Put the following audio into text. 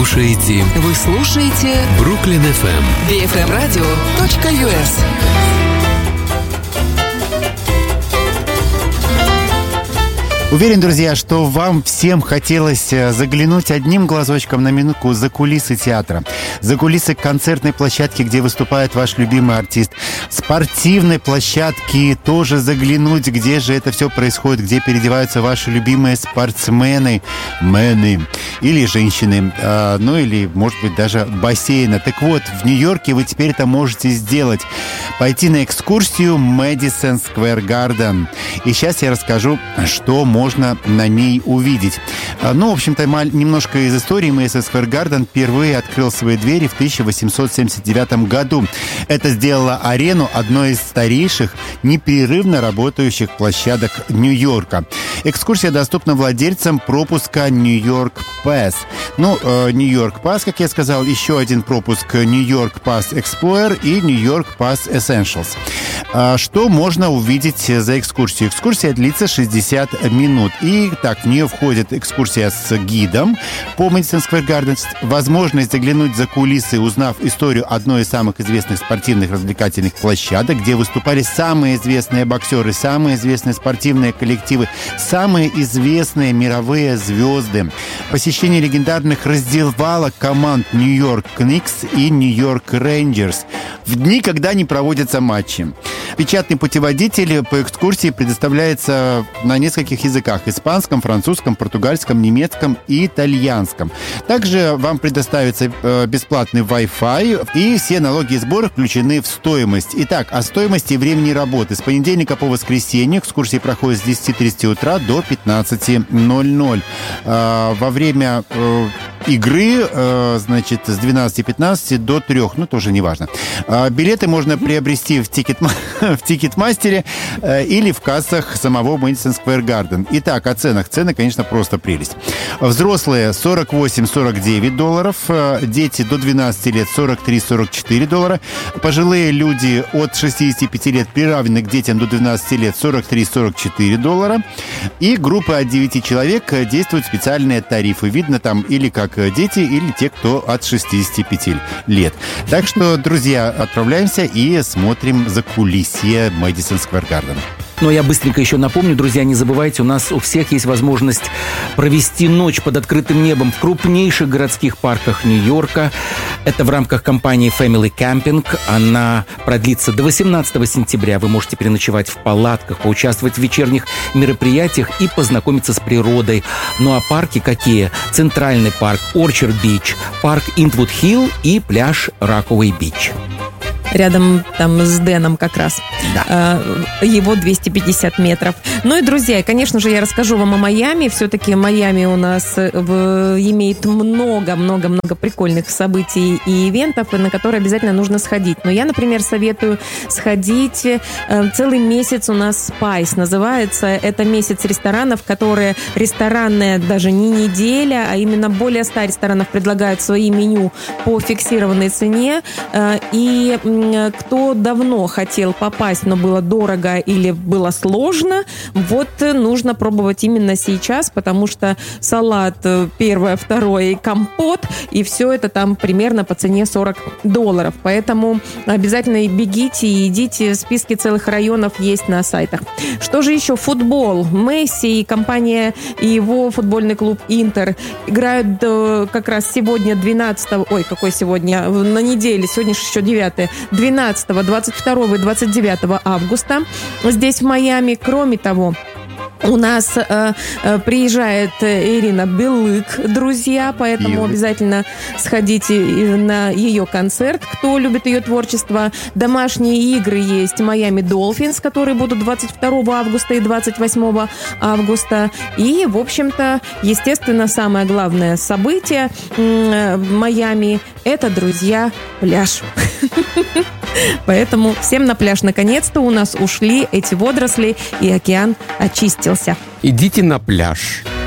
слушаете Бруклин FM. BFMradio.us. Уверен, друзья, что вам всем хотелось заглянуть одним глазочком на минутку за кулисы театра, за кулисы концертной площадки, где выступает ваш любимый артист, спортивной площадки тоже заглянуть, где же это все происходит, где переодеваются ваши любимые спортсмены, мэны или женщины, ну или, может быть, даже бассейна. Так вот, в Нью-Йорке вы теперь это можете сделать. Пойти на экскурсию Madison Square Garden. И сейчас я расскажу, что можно на ней увидеть. Ну, в общем-то, немножко из истории. Madison Square Garden впервые открыл свои двери в 1879 году. Это сделало арену одной из старейших, непрерывно работающих площадок Нью-Йорка. Экскурсия доступна владельцам пропуска Нью-Йорк Pass. Ну, Нью-Йорк Pass, как я сказал, еще один пропуск Нью-Йорк Pass Explorer и Нью-Йорк Pass Essentials. Что можно увидеть за экскурсию? Экскурсия длится 60 минут. И так, в нее входит экскурсия с гидом по Madison Square Garden, возможность заглянуть за кулисы, узнав историю одной из самых известных спортивных развлекательных площадок, где выступали самые известные боксеры, самые известные спортивные коллективы, самые известные мировые звезды. Посещение легендарных раздевалок команд Нью-Йорк Кникс и Нью-Йорк Рейнджерс в дни, когда не проводятся матчи. Печатный путеводитель по экскурсии предоставляется на нескольких языках: испанском, французском, португальском, немецком и итальянском. Также вам предоставится бесплатный Wi-Fi, и все налоги и сборы включены в стоимость. Итак, о стоимости и времени работы. С понедельника по воскресенье экскурсии проходят с 10:30 утра до 15:00. Во время игры, значит, с 12:15 до 3, ну, тоже неважно. Билеты можно приобрести в Тикетмастере или в кассах самого Madison Square Garden. Итак, о ценах. Цены, конечно, просто прелесть. Взрослые $48-49, дети до 12 лет $43-44, пожилые люди от 65 лет, приравнены к детям до 12 лет, $43-44, и группы от 9 человек действуют специальные тарифы. Видно там или как дети, или те, кто от 65 лет. Так что, друзья, отправляемся и смотрим за кулисье Madison Square Garden. Но я быстренько еще напомню, друзья, не забывайте, у нас у всех есть возможность провести ночь под открытым небом в крупнейших городских парках Нью-Йорка. Это в рамках компании Family Camping. Она продлится до 18 сентября. Вы можете переночевать в палатках, поучаствовать в вечерних мероприятиях и познакомиться с природой. Ну а парки какие? Центральный парк, Орчард Бич, парк Интвуд Хилл и пляж Рокауэй Бич. Рядом там с Дэном как раз. Да. Его 250 метров. Ну и, друзья, конечно же, я расскажу вам о Майами. Все-таки Майами у нас имеет много-много-много прикольных событий и ивентов, на которые обязательно нужно сходить. Но я, например, советую сходить. Целый месяц у нас Spice называется. Это месяц ресторанов, которые ресторанная даже не неделя, а именно более 100 ресторанов предлагают свои меню по фиксированной цене. И кто давно хотел попасть, но было дорого или было сложно, вот нужно пробовать именно сейчас, потому что салат первое, второе и компот, и все это там примерно по цене $40. Поэтому обязательно бегите и идите. Списки целых районов есть на сайтах. Что же еще? Футбол. Месси и компания, и его футбольный клуб Интер играют как раз сегодня 12-го, ой, какой сегодня? На неделе, сегодня еще 9-е. 12, 22 и 29 августа здесь в Майами. Кроме того, у нас приезжает Ирина Билык, друзья, поэтому обязательно сходите на ее концерт, кто любит ее творчество. Домашние игры есть Miami Dolphins, которые будут 22 августа и 28 августа. И, в общем-то, естественно, самое главное событие в Майами – это, друзья, пляж. Поэтому всем на пляж. Наконец-то у нас ушли эти водоросли, и океан очистился. Идите на пляж.